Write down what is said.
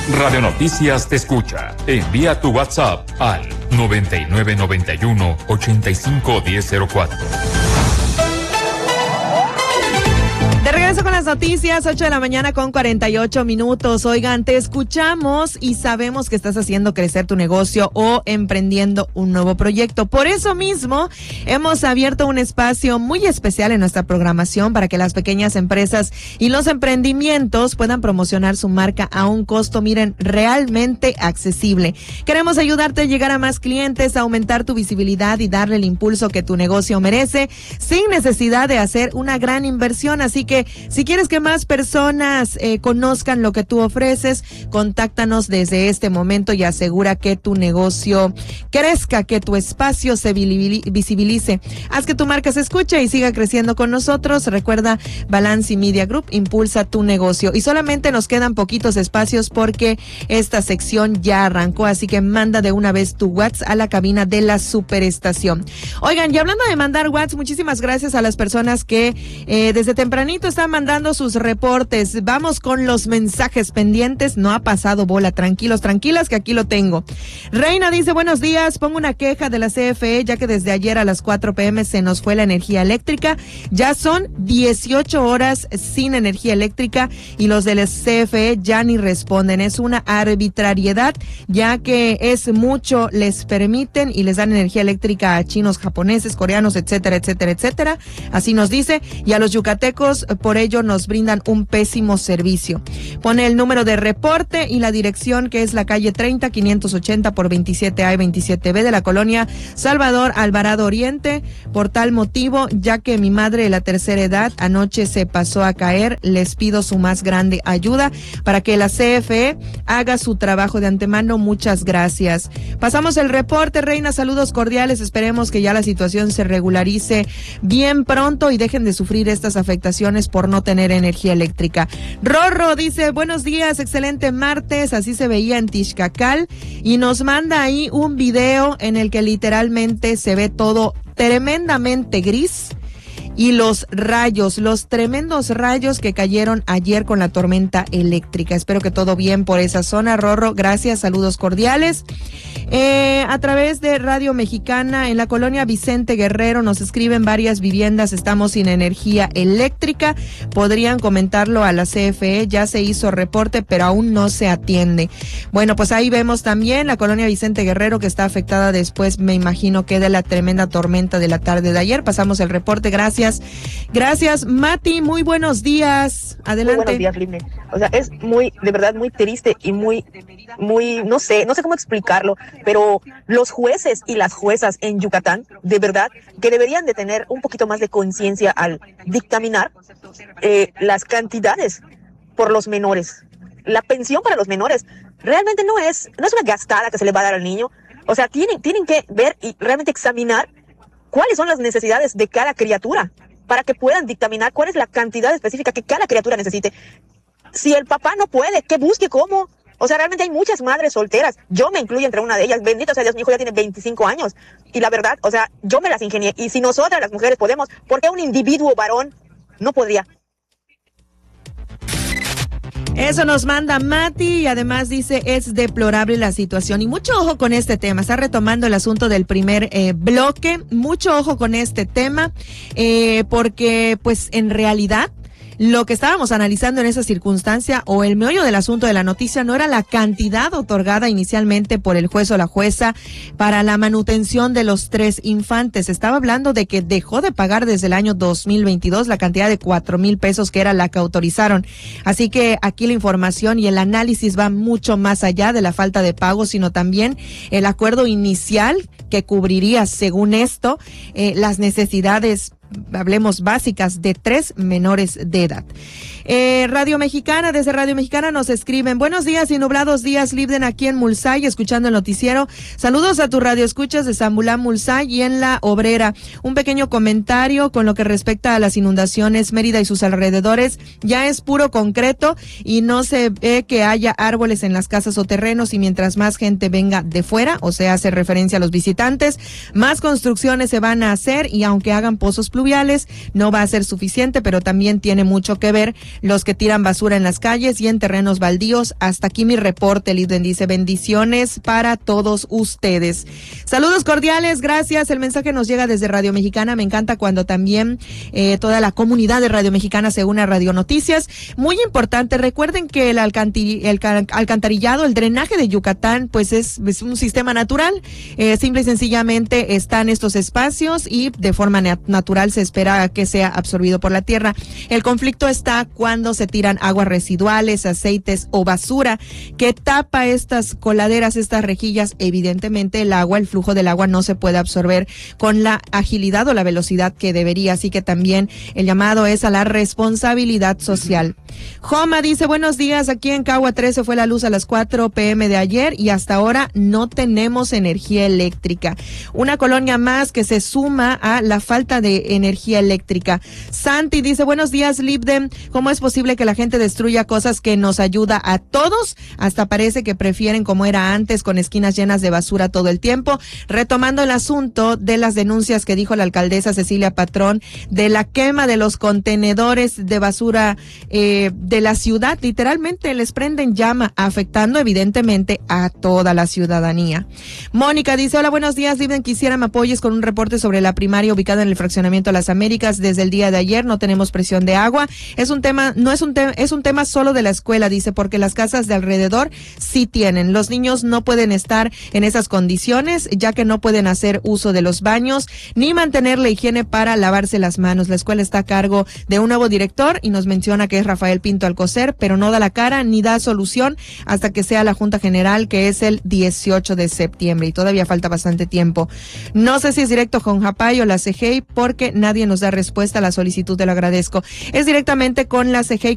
Radio Noticias te escucha. Envía tu WhatsApp al 9991-851004. De regreso con las noticias, 8 de la mañana con 48 minutos. Oigan, te escuchamos y sabemos que estás haciendo crecer tu negocio o emprendiendo un nuevo proyecto. Por eso mismo, hemos abierto un espacio muy especial en nuestra programación para que las pequeñas empresas y los emprendimientos puedan promocionar su marca a un costo, miren, realmente accesible. Queremos ayudarte a llegar a más clientes, a aumentar tu visibilidad y darle el impulso que tu negocio merece, sin necesidad de hacer una gran inversión. Así que si quieres que más personas conozcan lo que tú ofreces, contáctanos desde este momento y asegura que tu negocio crezca, que tu espacio se visibilice. Haz que tu marca se escuche y siga creciendo con nosotros. Recuerda, Balanci Media Group impulsa tu negocio. Y solamente nos quedan poquitos espacios porque esta sección ya arrancó, así que manda de una vez tu WhatsApp a la cabina de la Superestación. Oigan, y hablando de mandar WhatsApp, muchísimas gracias a las personas que desde tempranito están mandando sus reportes. Vamos con los mensajes pendientes. No ha pasado bola. Tranquilos, tranquilas, que aquí lo tengo. Reina dice, buenos días. Pongo una queja de la CFE, ya que desde ayer a las 4 p.m. se nos fue la energía eléctrica. Ya son 18 horas sin energía eléctrica y los de la CFE ya ni responden. Es una arbitrariedad, ya que es mucho, les permiten y les dan energía eléctrica a chinos, japoneses, coreanos, etcétera, etcétera, etcétera. Así nos dice. Y a los yucatecos, por ello nos brindan un pésimo servicio. Pone el número de reporte y la dirección, que es la calle 30, 580 por 27A y 27B de la colonia Salvador Alvarado Oriente. Por tal motivo, ya que mi madre de la tercera edad anoche se pasó a caer, les pido su más grande ayuda para que la CFE haga su trabajo de antemano. Muchas gracias. Pasamos el reporte, Reina. Saludos cordiales. Esperemos que ya la situación se regularice bien pronto y dejen de sufrir estas afectaciones por no tener energía eléctrica. Rorro dice, buenos días, excelente martes, así se veía en Tixcacal, y nos manda ahí un video en el que literalmente se ve todo tremendamente gris. Y los tremendos rayos que cayeron ayer con la tormenta eléctrica. Espero que todo bien por esa zona, Rorro. Gracias, saludos cordiales. A través de Radio Mexicana, en la colonia Vicente Guerrero, nos escriben varias viviendas, estamos sin energía eléctrica. Podrían comentarlo a la CFE, ya se hizo reporte, pero aún no se atiende. Bueno, pues ahí vemos también la colonia Vicente Guerrero, que está afectada después, me imagino que de la tremenda tormenta de la tarde de ayer. Pasamos el reporte, gracias. Gracias, Mati, muy buenos días. Adelante. Muy buenos días, Livne. O sea, es de verdad muy triste y muy, no sé cómo explicarlo, pero los jueces y las juezas en Yucatán, de verdad, que deberían de tener un poquito más de conciencia al dictaminar las cantidades por los menores. La pensión para los menores realmente no es una gastada que se le va a dar al niño. O sea, tienen que ver y realmente examinar cuáles son las necesidades de cada criatura para que puedan dictaminar cuál es la cantidad específica que cada criatura necesite. Si el papá no puede, que busque cómo. O sea, realmente hay muchas madres solteras. Yo me incluyo entre una de ellas. Bendito sea Dios, mi hijo ya tiene 25 años. Y la verdad, o sea, yo me las ingenié. Y si nosotras las mujeres podemos, ¿por qué un individuo varón no podría? Eso nos manda Mati y además dice, es deplorable la situación. Y mucho ojo con este tema. Está retomando el asunto del primer bloque. Mucho ojo con este tema porque pues en realidad lo que estábamos analizando en esa circunstancia o el meollo del asunto de la noticia no era la cantidad otorgada inicialmente por el juez o la jueza para la manutención de los 3 infantes. Estaba hablando de que dejó de pagar desde el año 2022 la cantidad de 4,000 pesos que era la que autorizaron. Así que aquí la información y el análisis va mucho más allá de la falta de pago, sino también el acuerdo inicial que cubriría, según esto, las necesidades, hablemos básicas, de 3 menores de edad. Radio Mexicana, desde Radio Mexicana nos escriben, buenos días y nublados días, Libden, aquí en Mulsay, escuchando el noticiero. Saludos a tu radio escuchas de Zambulán, Mulsay y en La Obrera. Un pequeño comentario con lo que respecta a las inundaciones. Mérida y sus alrededores ya es puro concreto y no se ve que haya árboles en las casas o terrenos, y mientras más gente venga de fuera, o sea, hace referencia a los visitantes, más construcciones se van a hacer, y aunque hagan pozos pluviales. No va a ser suficiente, pero también tiene mucho que ver los que tiran basura en las calles y en terrenos baldíos. Hasta aquí mi reporte, Lidden dice, bendiciones para todos ustedes. Saludos cordiales, gracias. El mensaje nos llega desde Radio Mexicana. Me encanta cuando también toda la comunidad de Radio Mexicana se une a Radio Noticias. Muy importante, recuerden que el alcantarillado, el drenaje de Yucatán, pues es un sistema natural. Simple y sencillamente están estos espacios y de forma natural se espera que sea absorbido por la tierra. El conflicto está cuando se tiran aguas residuales, aceites o basura que tapa estas coladeras, estas rejillas. Evidentemente el flujo del agua no se puede absorber con la agilidad o la velocidad que debería, así que también el llamado es a la responsabilidad social. Joma dice, buenos días, aquí en Cagua 13 fue la luz a las 4 p.m. de ayer y hasta ahora no tenemos energía eléctrica. Una colonia más que se suma a la falta de energía eléctrica. Santi dice, buenos días, Libden, ¿cómo es posible que la gente destruya cosas que nos ayuda a todos? Hasta parece que prefieren como era antes, con esquinas llenas de basura todo el tiempo. Retomando el asunto de las denuncias que dijo la alcaldesa Cecilia Patrón de la quema de los contenedores de basura de la ciudad, literalmente les prenden llama, afectando evidentemente a toda la ciudadanía. Mónica dice, hola, buenos días, Libden, quisiera me apoyes con un reporte sobre la primaria ubicada en el fraccionamiento Las Américas. Desde el día de ayer no tenemos presión de agua. Es un tema solo de la escuela, dice, porque las casas de alrededor sí tienen. Los niños no pueden estar en esas condiciones, ya que no pueden hacer uso de los baños ni mantener la higiene para lavarse las manos. La escuela está a cargo de un nuevo director y nos menciona que es Rafael Pinto Alcocer, pero no da la cara ni da solución hasta que sea la Junta General, que es el 18 de septiembre y todavía falta bastante tiempo. No sé si es directo con Japay o la CGI porque nadie nos da respuesta a la solicitud, te lo agradezco. Es directamente con la CGI